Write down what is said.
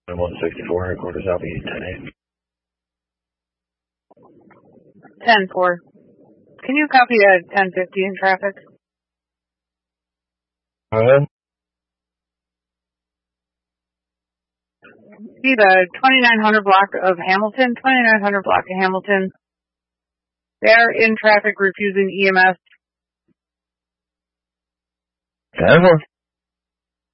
164, headquarters southeast, 10-8. 10-4. Can you copy at 1050 in traffic? Go ahead. See the 2900 block of Hamilton? 2900 block of Hamilton. They're in traffic refusing EMS. 10-4.